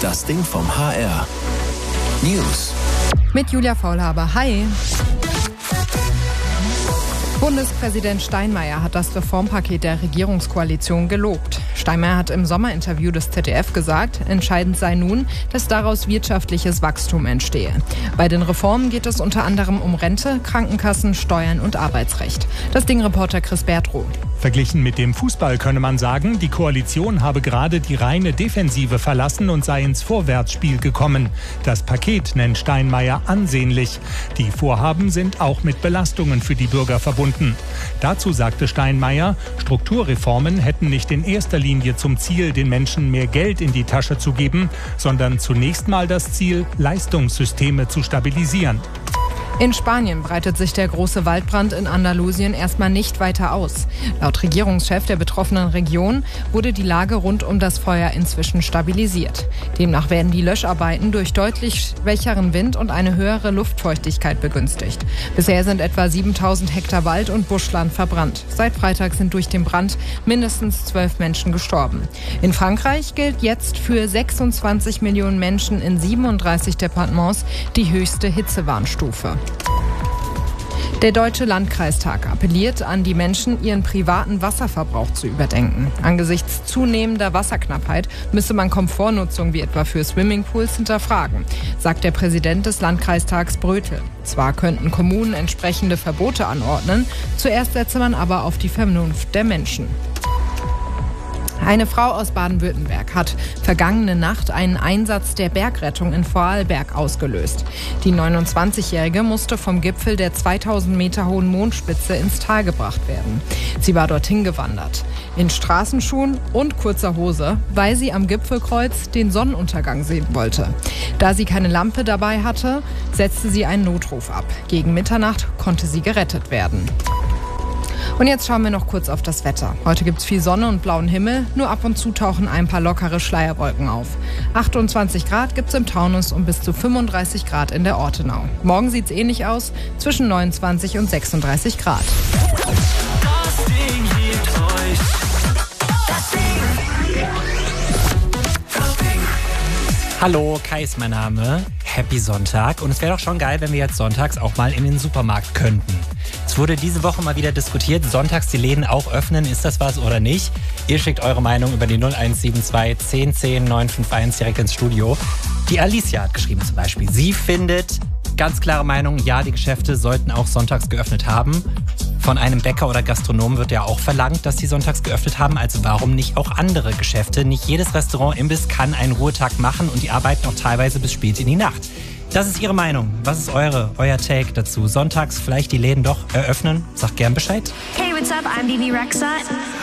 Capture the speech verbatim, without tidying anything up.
Das Ding vom H R. News. Mit Julia Faulhaber. Hi. Bundespräsident Steinmeier hat das Reformpaket der Regierungskoalition gelobt. Steinmeier hat im Sommerinterview des Z D F gesagt, entscheidend sei nun, dass daraus wirtschaftliches Wachstum entstehe. Bei den Reformen geht es unter anderem um Rente, Krankenkassen, Steuern und Arbeitsrecht. Das Ding-Reporter Chris Bertrow. Verglichen mit dem Fußball könne man sagen, die Koalition habe gerade die reine Defensive verlassen und sei ins Vorwärtsspiel gekommen. Das Paket nennt Steinmeier ansehnlich. Die Vorhaben sind auch mit Belastungen für die Bürger verbunden. Dazu sagte Steinmeier, Strukturreformen hätten nicht in erster Linie zum Ziel, den Menschen mehr Geld in die Tasche zu geben, sondern zunächst mal das Ziel, Leistungssysteme zu stabilisieren. In Spanien breitet sich der große Waldbrand in Andalusien erstmal nicht weiter aus. Laut Regierungschef der betroffenen Region wurde die Lage rund um das Feuer inzwischen stabilisiert. Demnach werden die Löscharbeiten durch deutlich schwächeren Wind und eine höhere Luftfeuchtigkeit begünstigt. Bisher sind etwa siebentausend Hektar Wald und Buschland verbrannt. Seit Freitag sind durch den Brand mindestens zwölf Menschen gestorben. In Frankreich gilt jetzt für sechsundzwanzig Millionen Menschen in siebenunddreißig Departements die höchste Hitzewarnstufe. Der Deutsche Landkreistag appelliert an die Menschen, ihren privaten Wasserverbrauch zu überdenken. Angesichts zunehmender Wasserknappheit müsse man Komfortnutzung wie etwa für Swimmingpools hinterfragen, sagt der Präsident des Landkreistags Brötel. Zwar könnten Kommunen entsprechende Verbote anordnen, zuerst setze man aber auf die Vernunft der Menschen. Eine Frau aus Baden-Württemberg hat vergangene Nacht einen Einsatz der Bergrettung in Vorarlberg ausgelöst. Die neunundzwanzigjährige musste vom Gipfel der zweitausend Meter hohen Mondspitze ins Tal gebracht werden. Sie war dorthin gewandert, in Straßenschuhen und kurzer Hose, weil sie am Gipfelkreuz den Sonnenuntergang sehen wollte. Da sie keine Lampe dabei hatte, setzte sie einen Notruf ab. Gegen Mitternacht konnte sie gerettet werden. Und jetzt schauen wir noch kurz auf das Wetter. Heute gibt es viel Sonne und blauen Himmel, nur ab und zu tauchen ein paar lockere Schleierwolken auf. achtundzwanzig Grad gibt es im Taunus und bis zu fünfunddreißig Grad in der Ortenau. Morgen sieht es ähnlich aus, zwischen neunundzwanzig und sechsunddreißig Grad. Das Ding liebt euch. Das Ding. Das Ding. Hallo, Kai ist mein Name. Happy Sonntag. Und es wäre doch schon geil, wenn wir jetzt sonntags auch mal in den Supermarkt könnten. Es wurde diese Woche mal wieder diskutiert, sonntags die Läden auch öffnen, ist das was oder nicht? Ihr schickt eure Meinung über die null eins sieben zwei zehn zehn neun fünf eins direkt ins Studio. Die Alicia hat geschrieben zum Beispiel, sie findet, ganz klare Meinung, ja, die Geschäfte sollten auch sonntags geöffnet haben. Von einem Bäcker oder Gastronomen wird ja auch verlangt, dass sie sonntags geöffnet haben, also warum nicht auch andere Geschäfte? Nicht jedes Restaurant, Imbiss kann einen Ruhetag machen und die arbeiten auch teilweise bis spät in die Nacht. Das ist Ihre Meinung. Was ist eure, euer Take dazu? Sonntags vielleicht die Läden doch eröffnen? Sagt gern Bescheid. Hey, what's up? I'm Bibi Rexha.